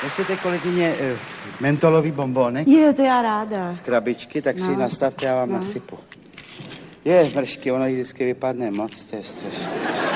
Chcete, kolegyně, mentolový bonbónek? Je, to já ráda. Z krabičky, tak si nastavte, já vám nasypu. Je, mršky, ono jí vždycky vypadne moc, to je strašné.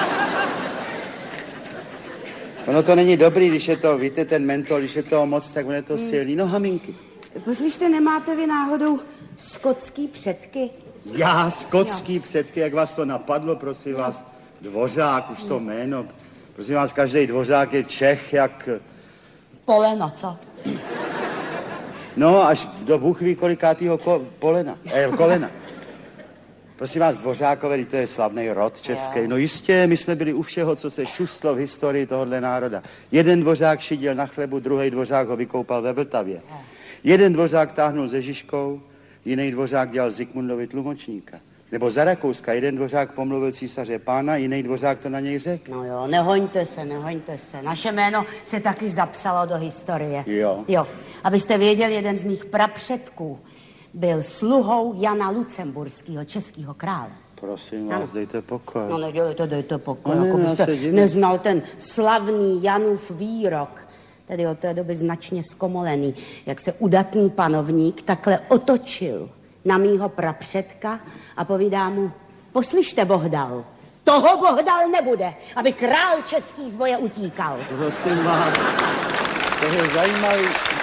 Ono to není dobrý, když je to, víte, ten mentol, když je toho moc, tak on je to silný. No, haminky. Poslyšte, nemáte vy náhodou skotský předky? Já, skotský předky, jak vás to napadlo, prosím vás? Dvořák, už to jméno. Prosím vás, každý dvořák je Čech, jak... Poleno, co? No, až do Bůh ví kolikátýho kolena. Prosím vás, Dvořákové, to je slavný rod český. No jistě, my jsme byli u všeho, co se šustlo v historii tohohle národa. Jeden Dvořák šidil na chlebu, druhý Dvořák ho vykoupal ve Vltavě. Jeden Dvořák táhnul se Žižkou, jiný Dvořák dělal Zikmundovi tlumočníka. Nebo za Rakouska, jeden Dvořák pomluvil císaře pána, jiný Dvořák to na něj řekl. No jo, nehoňte se. Naše jméno se taky zapsalo do historie. Jo. Abyste věděli, jeden z mých prapředků byl sluhou Jana Lucemburského, českého krále. Prosím vás, dejte pokoj. No dejte pokoj, No, jako byste neznal ten slavný Janův výrok, tedy od té doby značně zkomolený, jak se udatný panovník takhle otočil na mýho prapředka a povídá mu, poslyšte, Bohdal, toho Bohdal nebude, aby král český z boje utíkal. Prosím vás, to je zajímavý.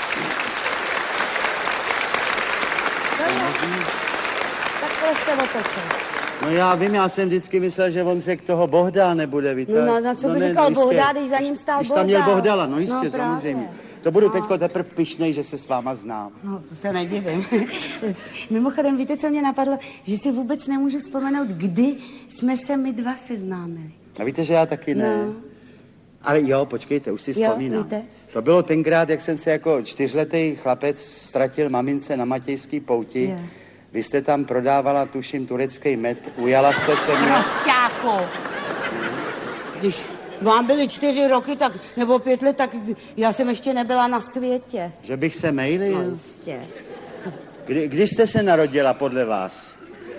Takhle se otočil. No já vím, já jsem vždycky myslel, že on řekl toho Bohdal nebude, víte? No, co by říkal Bohdal, když za ním stál Když Bohdal? tam měl Bohdala, no jistě, No, samozřejmě. To budu teďko teprve pyšnej, že se s váma znám. No, to se nedivím. Mimochodem, víte, co mě napadlo? Že si vůbec nemůžu vzpomenout, kdy jsme se my dva seznámili. A víte, že já taky ne. No. Ale jo, počkejte, už si vzpomínám. Víte? To bylo tenkrát, jak jsem se jako 4letý chlapec ztratil mamince na Matějský pouti. Je. Vy jste tam prodávala, tuším, turecký med. Ujala jste se mě. Prosťáku. Když vám byly 4 roky, tak, nebo 5 let, tak já jsem ještě nebyla na světě. Že bych se mejlil? No, jistě. Kdy jste se narodila podle vás?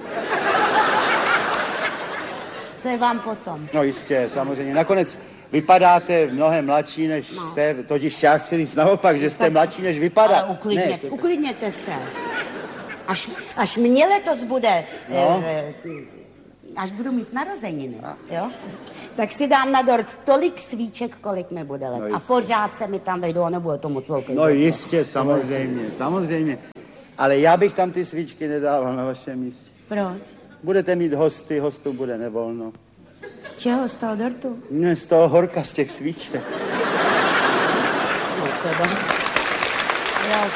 Co je vám potom? No jistě, samozřejmě. Nakonec vypadáte mnohem mladší, než jste, totiž já chci říct naopak, že jste mladší, než vypadá. Ale uklidněte se. Až mě letos bude, až budu mít narozeniny, jo? Tak si dám na dort tolik svíček, kolik mi bude let. A pořád se mi tam vejdou a nebude to moc velký. No jistě, samozřejmě. Ale já bych tam ty svíčky nedával na vašem místě. Proč? Budete mít hosty, hostů bude nevolno. Z čeho? Z toho dortu? Ne, z toho horka, z těch svíček. No teda. Já...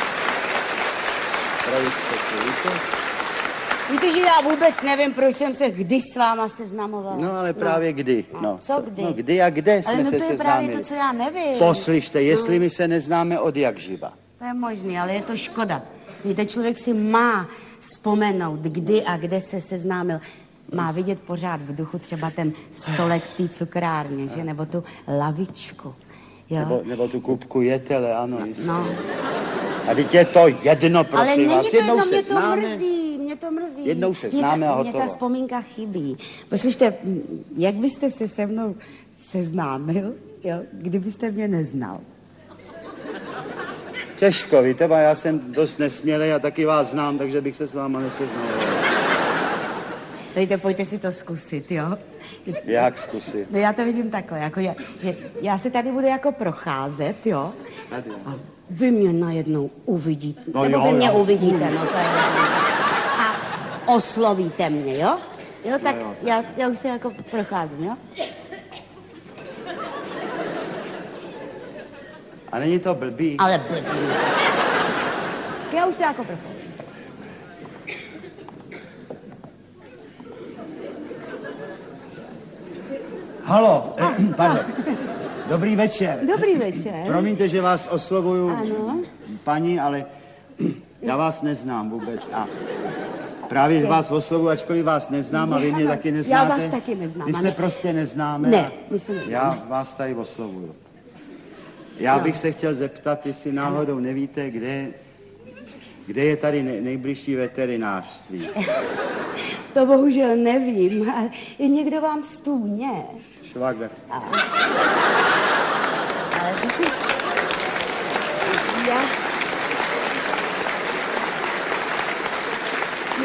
Víte, že já vůbec nevím, proč jsem se kdy s váma seznamovala. No, ale právě kdy. No, co kdy? No, kdy a kde jsme se seznámili. Ale to je právě to, co já nevím. Poslyšte, jestli my se neznáme od jak živa. To je možný, ale je to škoda. Víte, člověk si má vzpomenout, kdy a kde se seznámil. Má vidět pořád v duchu třeba ten stolek v té cukrárně, že? Nebo tu lavičku. Jo? Nebo tu kupku jetele, ano. No. A teď je to jedno, prosím vás. Ale není to jedno, mě to mrzí. Jednou se známe a hotovo. Mě ta vzpomínka chybí. Poslyšte, jak byste se se mnou seznámil, jo, kdybyste mě neznal? Těžko, víte, já jsem dost nesmělej a taky vás znám, takže bych se s váma neseznal. Dejte, pojďte si to zkusit, jo? Jak zkusit? No já to vidím takhle, jako že já se tady budu jako procházet, jo? A vy mě najednou uvidíte. No nebo jo, vy mě jo. uvidíte, no to je a oslovíte mě, jo? Jo, tak jo. Já už se jako procházím, jo? A není to blbý? Ale blbý. Já už se jako procházím. Halo, pardon. Dobrý večer. Dobrý večer. Promiňte, že vás oslovuju, Ano. paní, ale já vás neznám vůbec. A právě vás oslovuju, ačkoliv vás neznám a vy mě taky neznáte. Já vás taky neznám. My se prostě neznáme. Ne, my se neznáme. Já vás tady oslovuju. Já bych se chtěl zeptat, jestli náhodou nevíte, kde je tady nejbližší veterinářství. To bohužel nevím, ale je někdo vám v stůně. Švagr.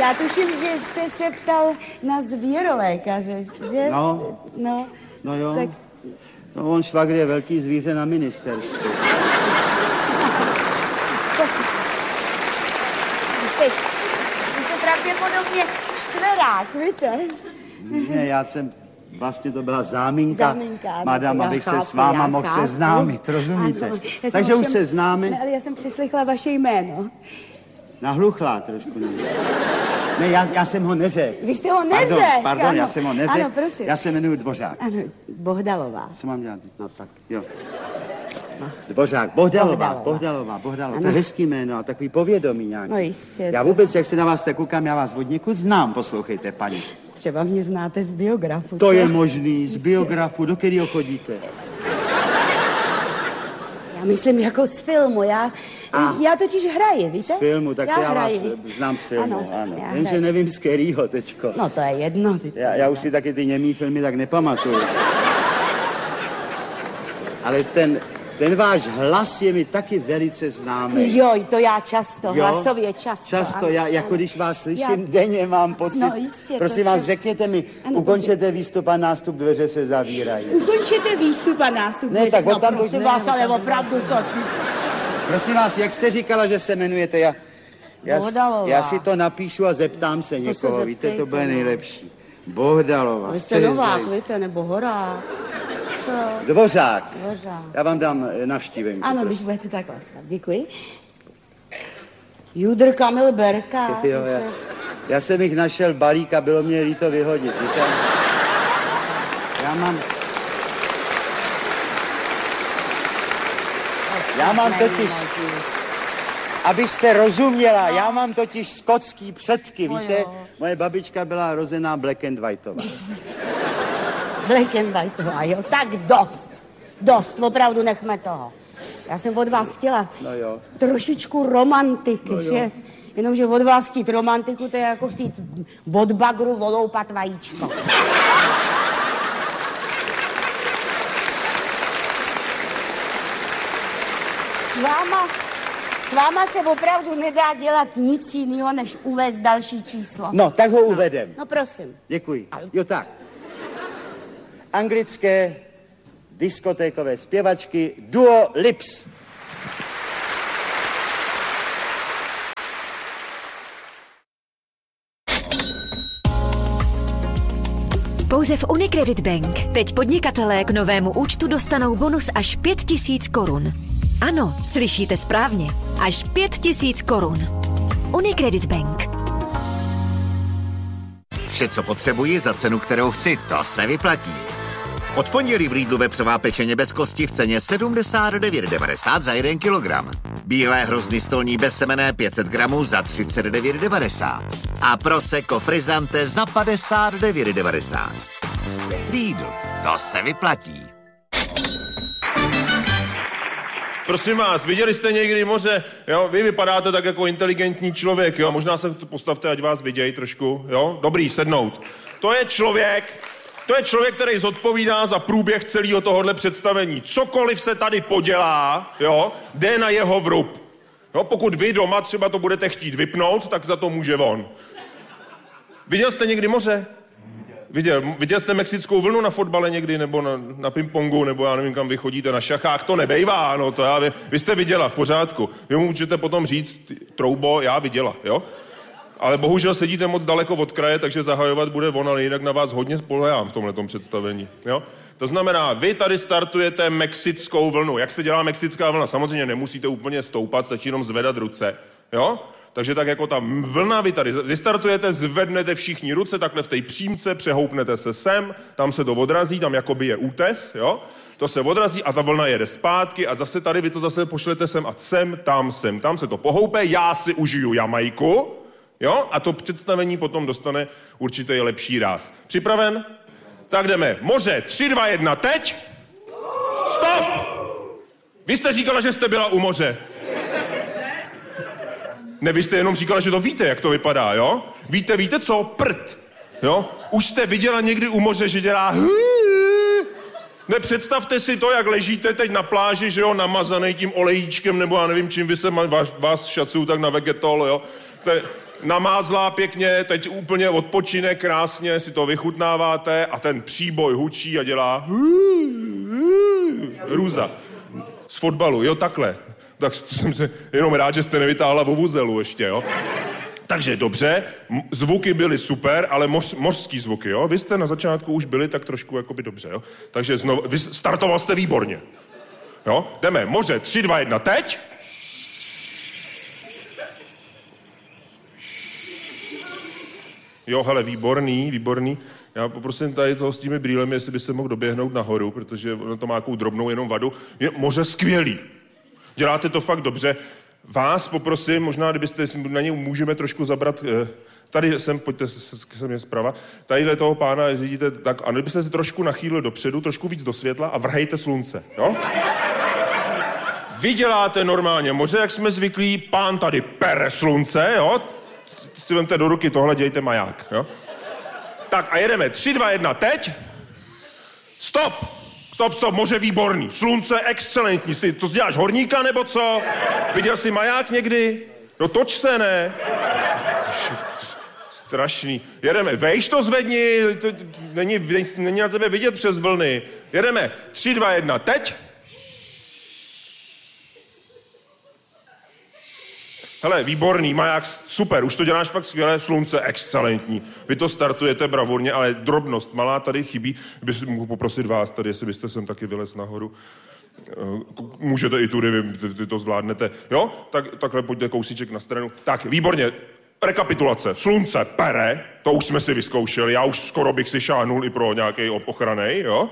Já tuším, že jste se ptal na zvěrolékaře, že? No jo. Tak... No, on švagr je velký zvíře na ministerstvu. Jste pravděpodobně čtverák, víte? Ne, já jsem... Vlastně to byla záminka, madam, abych se s váma mohl seznámit, rozumíte? Ano, takže už se známe. Ne, ale já jsem přeslychla vaše jméno. Nahluchlá trošku. Ne, já jsem ho neřekl. Vy jste ho neřekl? Pardon, já jsem ho neřekl. Ano, prosím. Já se jmenuji Dvořák. Ano, Bohdalová. Co mám dělat? No tak, jo. Dvořák, Bohdalová. To je hezký jméno a takový povědomí nějaký. No jistě. Já vůbec, jak se na vás tak koukám, já vás od někud znám, poslouchejte, paní. Třeba mě znáte z biografu, To je možný, z biografu, do kterého chodíte? Já myslím jako z filmu, já totiž hraji, víte? Z filmu, tak já vás znám z filmu, ano. Jenže nevím z kterýho teďko. No to je jedno. Já už si taky ty němý filmy tak nepamatuju. Ale ten váš hlas je mi taky velice známý. Jo, to já často, hlasově často. Často, já jako když vás slyším, denně mám pocit. No jistě. Prosím vás, řekněte mi, ukončete výstup a nástup, dveře se zavírají. Ukončete výstup a nástup. Ne, tak no, prosím vás, ale opravdu to... Prosím vás, jak jste říkala, že se jmenujete? Já si to napíšu a zeptám se někoho, víte, to bude nejlepší. Bohdalová. Vy jste Novák, víte, nebo Horák. Co? Dvořák. Já vám dám navštívenku. Ano, když budete tak laskav. Děkuji. Judr Kamil Berka. Jo, já jsem jich našel balík a bylo mě líto vyhodit. Víte? Já mám totiž, abyste rozuměla, já mám totiž skotský předky, víte? Moje babička byla rozená Black and Whiteová. Black and Whiteová, jo, tak dost, opravdu nechme toho. Já jsem od vás chtěla trošičku romantiky, že? Jenomže od vás chtít romantiku, to je jako chtít od bagru voloupat vajíčko. S váma se opravdu nedá dělat nic jiného, než uvést další číslo. No, tak ho uvedem. No prosím. Děkuji. Jo, tak. Anglické diskotékové zpěvačky duo Lips. Pouze v Unicredit Bank. Teď podnikatelé k novému účtu dostanou bonus až 5 000 korun. Ano, slyšíte správně. Až 5 000 korun. Unicredit Bank. Vše, co potřebuji za cenu, kterou chci, to se vyplatí. Od pondělí v Lidlu vepřová pečeně bez kosti v ceně 79,90 za 1 kilogram. Bílé hrozny stolní bezsemenné 500 gramů za 39,90. A prosecco frizzante za 59,90. Lidl, to se vyplatí. Prosím vás, viděli jste někdy moře? Jo, vy vypadáte tak jako inteligentní člověk, jo? Možná se postavte, ať vás vidějí trošku, jo? Dobrý, sednout. To je člověk, který zodpovídá za průběh celého tohohle představení. Cokoliv se tady podělá, jo, jde na jeho vrub. Jo, pokud vy doma třeba to budete chtít vypnout, tak za to může on. Viděl jste někdy moře? Viděl jste mexickou vlnu na fotbale někdy, nebo na pingpongu, nebo já nevím, kam vy chodíte, na šachách? To nebejvá, no to já vím. Vy jste viděla, v pořádku. Vy mu můžete potom říct, troubo, já viděla, jo? Ale bohužel sedíte moc daleko od kraje, takže zahajovat bude on, ale jinak na vás hodně spolehám v tomhletom představení, jo? To znamená, vy tady startujete mexickou vlnu. Jak se dělá mexická vlna? Samozřejmě nemusíte úplně stoupat, stačí jenom zvedat ruce, jo? Takže tak jako ta vlna, vy tady vystartujete, zvednete všichni ruce, takhle v té přímce, přehoupnete se sem, tam se to odrazí, tam jakoby je útes, jo? To se odrazí a ta vlna jede zpátky a zase tady vy to zase pošlete sem a sem, tam se to pohoupe, já si užiju Jamajku, jo? A to představení potom dostane určitě lepší ráz. Připraven? Tak jdeme. Moře, 3, 2, 1, teď! Stop! Vy jste říkala, že jste byla u moře. Ne, vy jste jenom říkala, že to víte, jak to vypadá, jo? Víte co? Prd, jo? Už jste viděla někdy u moře, že dělá Ne, představte si to, jak ležíte teď na pláži, že jo, namazaný tím olejíčkem, nebo já nevím, čím vy se vás šacují tak na vegetol, jo? namázlá pěkně, teď úplně odpočine krásně, si to vychutnáváte a ten příboj hučí a dělá Růza. Z fotbalu, jo, takhle. Tak jsem se jenom rád, že jste nevytáhla vuvuzelu ještě, jo. Takže dobře, zvuky byly super, ale mořský zvuky, jo. Vy jste na začátku už byli tak trošku jakoby dobře, jo. Takže znovu, vy startoval jste výborně. Jo, jdeme, moře, 3, 2, 1, teď. Jo, hele, výborný. Já poprosím tady toho s těmi brýlemi, jestli by se mohl doběhnout nahoru, protože ono to má takovou drobnou jenom vadu. Je moře skvělý. Děláte to fakt dobře. Vás poprosím, možná kdybyste na něj můžeme trošku zabrat, tady sem, pojďte se mě zprava, tadyhle toho pána vidíte tak, a kdybyste se trošku nachýlili dopředu, trošku víc do světla a vrhejte slunce, jo? Vy děláte normálně moře, jak jsme zvyklí, pán tady pere slunce, jo? Si vemte do ruky tohle, dějte maják, jo? Tak a jedeme, 3, 2, 1, teď. Stop, moře výborný, slunce excelentní, to děláš horníka nebo co? Viděl jsi maják někdy? No toč se, ne? Strašný. Jedeme, vejš to zvedni, to není na tebe vidět přes vlny. Jedeme, 3, 2, 1, teď. Hele, výborný, maják, super, už to děláš fakt skvěle, slunce, excelentní. Vy to startujete bravurně, ale drobnost malá tady chybí. Bych mohl poprosit vás tady, jestli byste sem taky vylez nahoru. Můžete i tudy, vy to zvládnete. Jo? Takhle pojďte kousíček na stranu. Tak, výborně. Rekapitulace. Slunce pere, to už jsme si vyzkoušeli, já už skoro bych si šáhnul i pro nějaký ochranej, jo?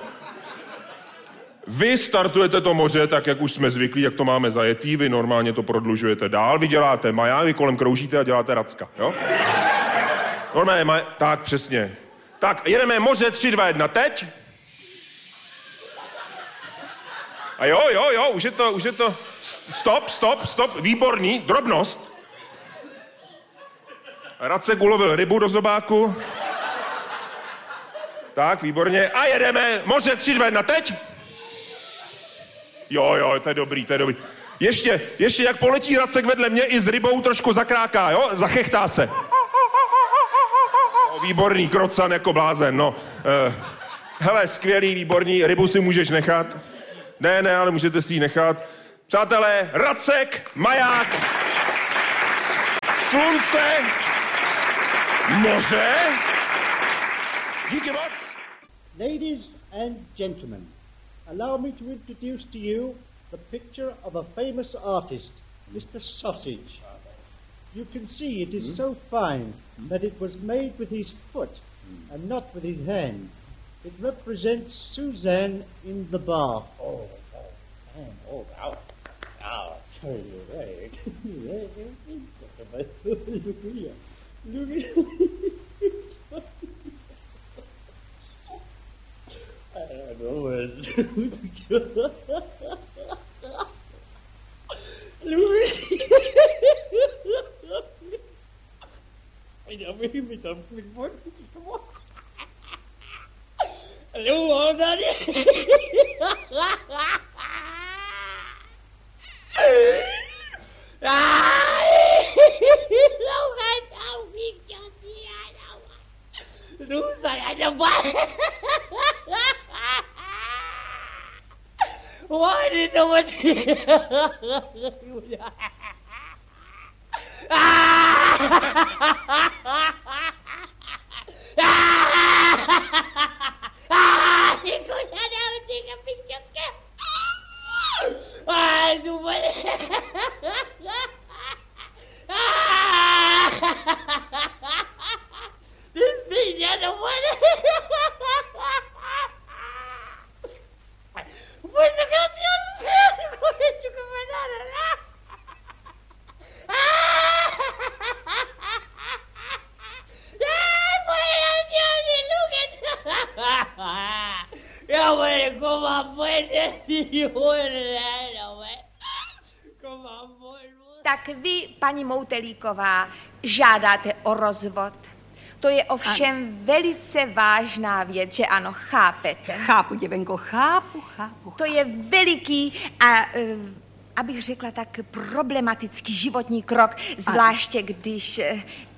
Vy startujete to moře tak, jak už jsme zvyklí, jak to máme zajetý, vy normálně to prodlužujete dál, vy děláte maják, vy kolem kroužíte a děláte racka, jo? Normálně tak, přesně. Tak, jedeme moře, 3, 2, 1, teď. A jo, už je to, stop, výborný, drobnost. Racek ulovil rybu do zobáku. Tak, výborně. A jedeme, moře, 3, 2, 1, teď. Jo, to je dobrý. Ještě jak poletí Racek vedle mě i s rybou trošku zakráká, jo? Zachechtá se. No, výborný, krocan jako blázen, no. Hele, skvělý, výborný, rybu si můžeš nechat. Ne, ale můžete si ji nechat. Přátelé, Racek, maják, slunce, moře. Díky moc. Ladies and gentlemen, allow me to introduce to you the picture of a famous artist, Mr. Sausage. You can see it is so fine that it was made with his foot and not with his hand. It represents Suzanne in the bath. Oh, wow. Look at I don't know where Why did no one... Tak vy, paní Moutelíková, žádáte o rozvod. To je ovšem velice vážná věc, že ano, chápete? Chápu, děvenko, chápu. To je veliký a, abych řekla tak, problematický životní krok, zvláště když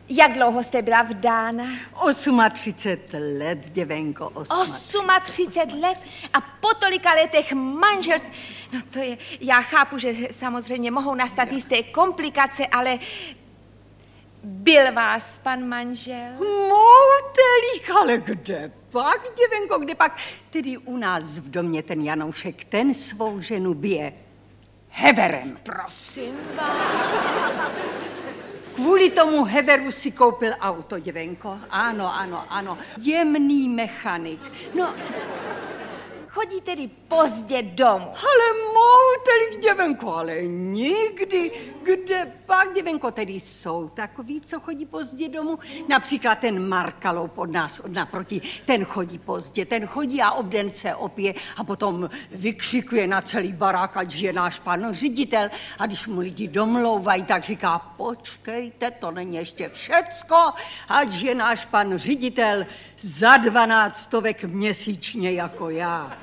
Jak dlouho jste byla vdána? 38 let, děvenko, 38 let a po tolika letech manželství. No to je, já chápu, že samozřejmě mohou nastat jisté komplikace, ale byl vás pan manžel? Moutelík, ale kde pak, děvenko, kde pak? Tedy u nás v domě ten Janoušek, ten svou ženu bije heverem. Prosím vás. Kvůli tomu heveru si koupil auto, děvenko. Ano. Jemný mechanik. No, Chodí tedy pozdě domů. ale moutelík, děvenko, ale nikdy. Kde pak, děvenko, tedy jsou takový, co chodí pozdě domů? Například ten Markalou od nás naproti, ten chodí pozdě, ten chodí a obden se opije a potom vykřikuje na celý barák, ať je náš pan ředitel. A když mu lidi domlouvají, tak říká, počkejte, to není ještě všecko, ať je náš pan ředitel za 12 měsíčně jako já.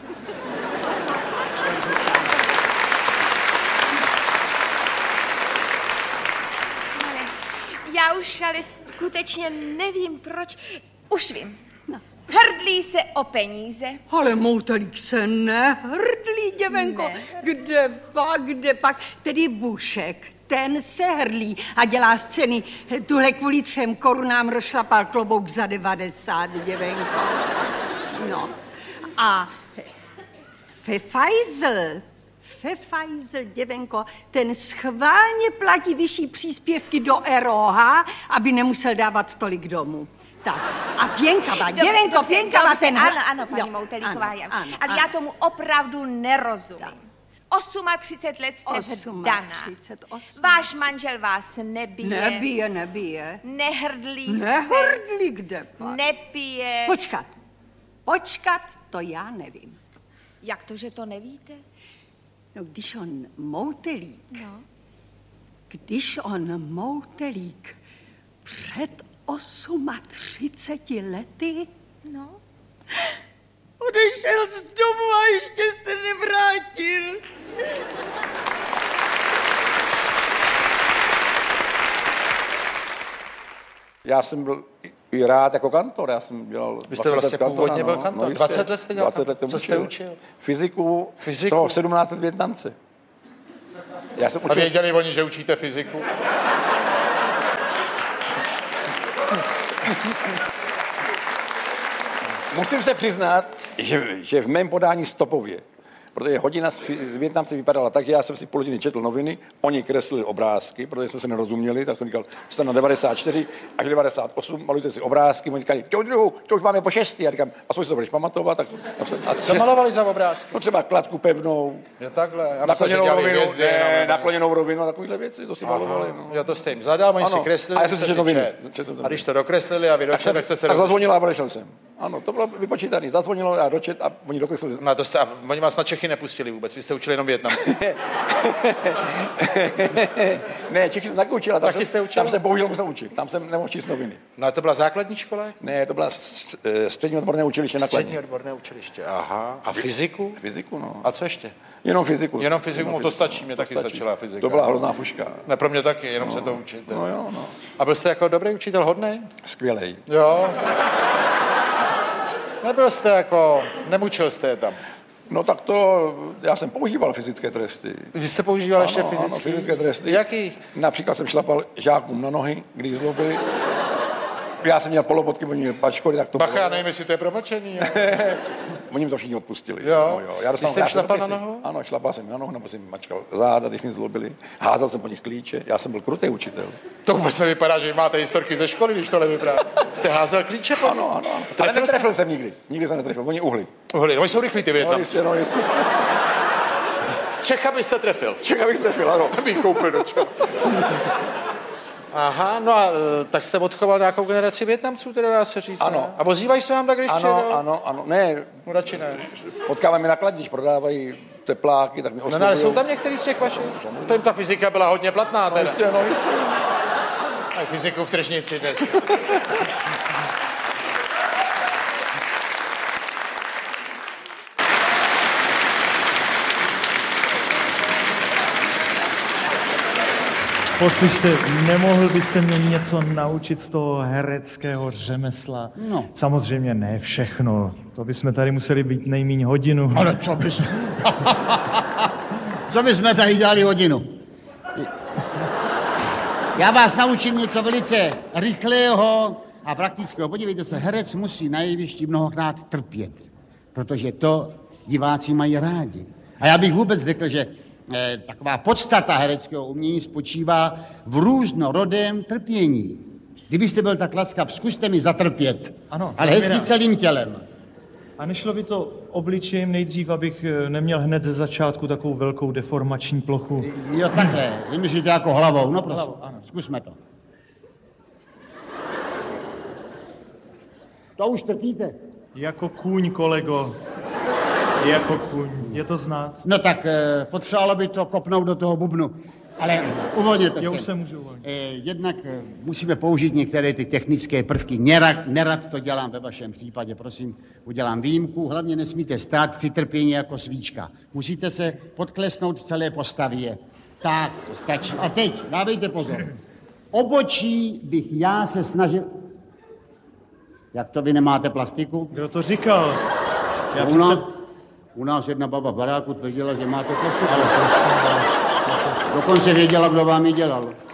Já už ale skutečně nevím, proč. Už vím. No. Hrdlí se o peníze. Ale moutelík se nehrdlí, děvenko. Kde pak? Tedy Bušek, ten se hrdlí a dělá scény. Tuhle kvůli 3 korunám rozšlapal klobouk za 90, děvenko. No. A Pfeifeisel, děvenko, ten schválně platí vyšší příspěvky do ROH, aby nemusel dávat tolik domů. Tak, a Pěnkava, děvenko, Pěnkava ten... Ano, paní Moutelíková, ale já tomu opravdu nerozumím. 38 let jste vdaná. Váš manžel vás nebije. Nebije. Nehrdlí se. Nehrdlí, kde pak? Nepije. Počkat, to já nevím. Jak to, že to nevíte? No, když on moutelík před 38 lety odešel z domu a ještě se nevrátil. Já jsem byl i rád jako kantor, já jsem dělal... Vy jste vlastně původně byl kantor, 20 let jste dělal? 20 let jsem Co jste učil? Fyziku? Z toho 17 let Vietnamce. A věděli oni, že učíte fyziku? Musím se přiznat, že v mém podání stopově, protože hodina z Vietnamce vypadala tak, že já jsem si půl hodiny četl noviny, oni kreslili obrázky, protože jsme se nerozuměli, tak jsem říkal, jste na 94 až 98, malujte si obrázky, oni říkali, to už máme po 6, já říkám, a co si to budeš pamatovat? Tak, a co malovali za obrázky? No třeba kladku pevnou, jo, takhle. nakloněnou rovinu, nakloněnou rovinu a takovéhle věci, to si malovali. No. Jo, to jste jim zadal, oni si kreslili, a já jsem si noviny. A když to dokreslili a vy dočet, tak jste se... Tak zazvonila a odešel jsem. Ano, to bylo vypočítané. Zazvonilo a dočet a oni dokreslili. No a oni vás na Čechy nepustili vůbec, vy jste učili jenom Vietnamci. Ne, Čechy jsem taky učila. Tam jsem bohužel musel učit, tam jsem nemohl číst noviny. No a to byla základní škola? Ne, to byla střední odborné učiliště na Kladně. Střední odborné učiliště, aha. A fyziku? Fyziku, no. A co ještě? Jenom fyziku. Jenom fyziku, to stačí, mě taky stačila fyzika. To byla hrozná fuška. Ne, pro mě taky, jenom se to učit. No jo, no. A byl jste jako dobrý učitel, hodnej? Skvělej. Jo. Nebyl jste jako, nemučil jste je tam? No tak to, já jsem používal fyzické tresty. Vy jste používal ještě fyzické tresty. Jaký? Například jsem šlapal žákům na nohy, když zlobili. Já jsem měl polobotky, oni měli pačkory, tak to Bacha, já nevím, jestli to je promlčení. Oni mi to všichni odpustili. Jo. No, jo. Vy jste šlapal na nohu? Ano, šlapal jsem na nohu, nebo jsem jim mačkal záda, když mě zlobili. Házel jsem po nich klíče, já jsem byl krutý učitel. To vůbec nevypadá, že máte historky ze školy, když to nevypadá. Jste házel klíče po? Ano. Ale netrefil jsem nikdy. Nikdy jsem netrefil, oni uhly. Uhly, oni jsou rychlí ty Vietnamci. No jistě. Čecha byste trefil. Čecha bych trefil, ano. Bych koupil do čeho. Aha, no a tak jste odchoval nějakou generaci Vietnamců, teda dá se říct. Ano. Ne? A ozývají se vám tak, když přijedou? Ano, ne. Radši ne. Potkáváme na Kladně, když prodávají tepláky, tak mi oslovují. No ale jsou tam některý z těch vašich? To jim ta fyzika byla hodně platná teda. No jistě. A fyziku v tržnici dnes. Poslyšte, nemohl byste mě něco naučit z toho hereckého řemesla? No. Samozřejmě ne všechno. To bychom tady museli být nejmíň hodinu. Ale co bychom tady dělali hodinu? Já vás naučím něco velice rychlého a praktického. Podívejte se, herec musí na jevišti mnohokrát trpět, protože to diváci mají rádi. A já bych vůbec řekl, že taková podstata hereckého umění spočívá v různorodém trpění. Kdybyste byl tak laskav, zkuste mi zatrpět, ano, ale hezky celým tělem. A nešlo by to obličejem nejdřív, abych neměl hned ze začátku takovou velkou deformační plochu? Jo, takhle. Vymyslíte jako hlavou. No prosím, ano. Zkusme to. To už trpíte. Jako kůň, kolego. Jako kůň. Je to znát. No tak potřebovalo by to kopnout do toho bubnu. Ale uvolněte se. Já už se můžu uvolnit. Jednak musíme použít některé ty technické prvky. Nerad to dělám ve vašem případě. Prosím, udělám výjimku. Hlavně nesmíte stát při trpění jako svíčka. Musíte se podklesnout v celé postavě. Tak, to stačí. A teď, dávejte pozor. Obočí bych já se snažil... Jak to vy nemáte plastiku? Kdo to říkal? Já U nás jedna baba v baráku tvrdila, že máte plastiku. Dokonce věděla, kdo vám ji dělal.